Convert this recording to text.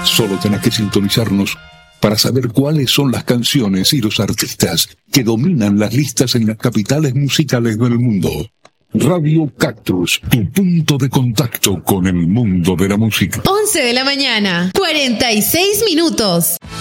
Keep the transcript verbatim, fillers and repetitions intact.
Solo tenés que sintonizarnos para saber cuáles son las canciones y los artistas que dominan las listas en las capitales musicales del mundo. Radio Cactus, tu punto de contacto con el mundo de la música. once de la mañana, cuarenta y seis minutos.